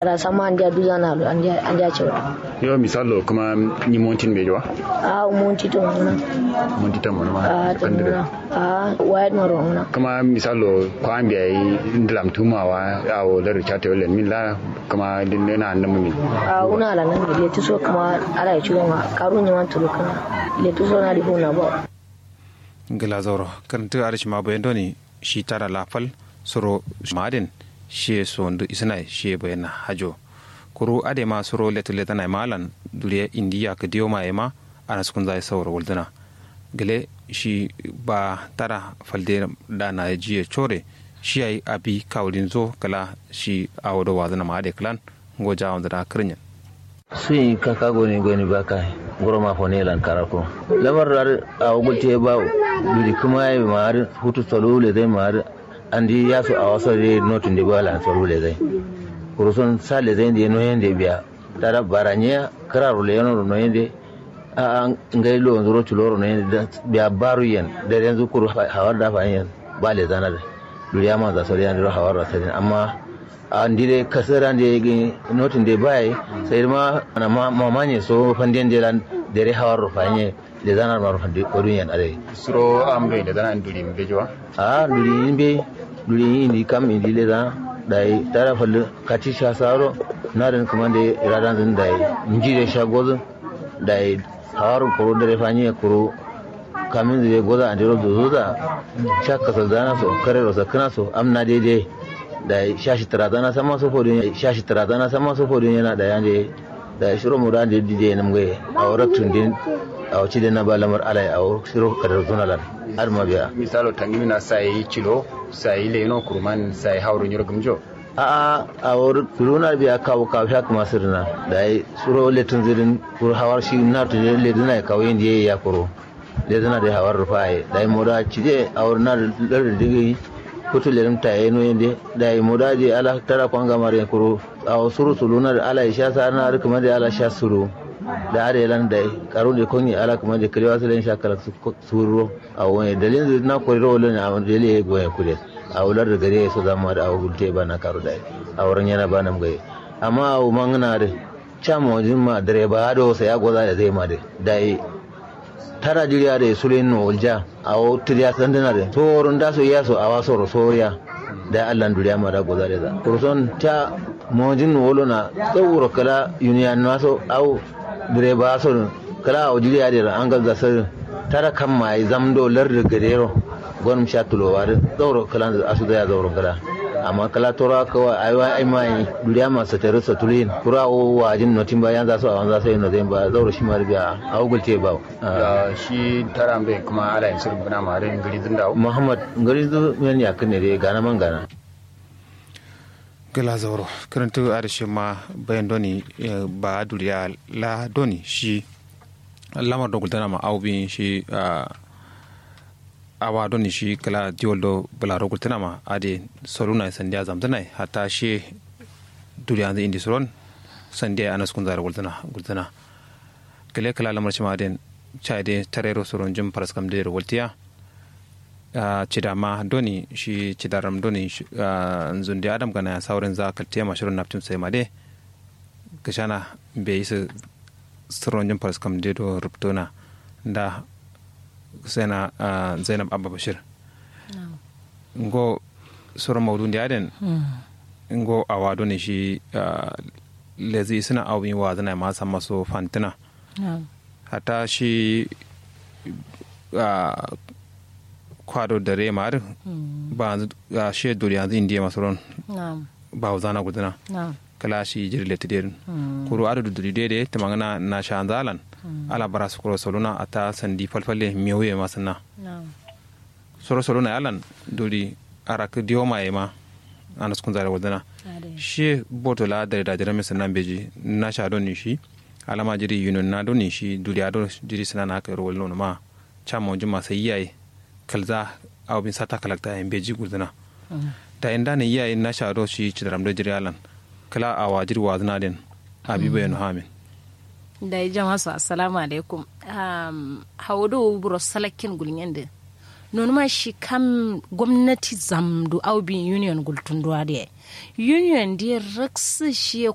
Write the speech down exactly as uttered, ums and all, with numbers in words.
ra sama andia duzana andia andia cewa yo misalo kuma ni montin bejo a monti to na monti to mon a kandira a wide maro na kuma misalo ko an biya ndlam tumawa a o da chate wala min la kuma din na nan mun a una la nan le tuso kuma ala ya ciwo ma karu ni man tulu kana le tuso na di hona ba ngila zoro kan tu arish ma bayan doni shi tara lafal soro madin shi so ndu isna shi bayan hajo kuru ade ma soro letu letana malan duriya indiya ka diyo ma ema ana sukun zai sauro wulduna gele shi ba tara falde da na jiye chore shi ai abi kawlin zo kala shi awodo wazana ma ade klan ngoja wanda da krinya sui kaka goni goni baka goro ma fone lan karako lamar rar a gulte ba duri kuma ai mar hutu salule dai mar andi yaso a waso de notin de bala salule dai kuruson sale dai de no yende biya tara baranya kararo le no no yende a ngai lo zuro tuloro no yende biya baru yen da yanzu kuru hawar da fa yen bale zanar duri ma za soriyan ro hawar ra amma andi de kasara de notin de bai sai ma ana mamanye so fanden de lan dere hawar fanye de zanar mar fandi odun are suro ambe de zanar duri mbe jwa a duri mbe duri ni kam indi le da dai tara fal kati sha saro na dan kuma de iradan zin dai inji de sha gozo dai hawar ko dere fanye ko kamin de goza ande ro zoza shakka saldana so kare ro sakana so amna de de da shashi tarazana sama so fodin shashi tarazana sama so fodin yana da yande da shiro muda da dije nam gaye a waratun din a wace da na ba lamar alai a shiro kadar zunalan har ma biya misalo tangimi na sai kilo sai leno kurman sai hauru nyoro gumjo a a a wor kuruna biya kawo kawo sha kuma sirna da shiro letun zirin kur hawar shi na to le dina kawo yin je ya kuro le dina da hawar rufai da muda cije a wor na da digi kutu lerim ta yeno yende dai modaji ala tara kwanga mare kuru aw suru suluna ala isha sarna ar kuma da ala sha suru da are lan dai karu de koni ala kuma de krewa selen sha kala suru aw wani dalin na koriro wala na dele go ya kure aw lar gare so zama da aw gulte bana karu dai awran yana banam gai amma aw mangana de chamo jimma dare ba do sai ya goza da zai ma de dai tara jiriya da sulen no walja awo tiriya sandana da toron da so yaso awa soro soriya da Allah duriya ma da gozare da kurson ta mojin wolo na tsawuro kala union naso aw direba so kala aw jiriya da an ga zasar tara kan mai zamdo lar da garero gonum sha tulowa da tsawuro kala asu da ya zawuro kala amma kala tora kawai aiwa ai mai duriya ma sa tare sa tulin kurawo wajin notin bayan za su a wanza sai no zai ba zauro shi ma biya a gulte ba shi tarambe kuma ala yin sirrin bana mare ngari zinda muhammad ngari zu men ya kane re gana man gana gala zauro karantu arshe ma bayan doni ba duriya la doni shi lamar da gultana ma aubin shi awa doni shi kala dioldo bala rogultana ma ade soluna sandia zamtana hata shi duriya da indi soron sandia anas kun zara gultana gultana kale kala lamar shi ma den chaide tarero soron jum paras kam de rogultiya a chidama doni shi chidaram doni nzundi adam kana sauren za kaltiya mashurun naptum sai ma de kashana be isa soron jum paras kam de do ruptona da sena zainab abba bashir ngo sura maudu ndi aden ngo awado ne shi lezi suna awin wa zana ma san maso fantina hata shi kwado da remar ba shi duriya zai indiya masu ba zana gudana kala shi jirle tidirin kuru adu duri dede ta magana na sha zalan ala bara su kuro soluna ata sandi falfalle miyoye masana soro soluna yalan duri arak dioma ema anas kun zara wadana shi botola da da jira misana beji na sha don shi alama jiri yunon na don shi duri ado jiri sana na ka rowal no ma chamo juma sai yayi kalza aw bin sata kalakta en beji gudana da inda ne yayi na sha do shi cidaram da jiri yalan kala a wajir wazna den habiba yanu hamin da jama'a su assalamu alaikum um hawdo buro salakin gulnyen de non ma shi kam gwamnati zamdu aubin union gultunduwa de union de raksa shi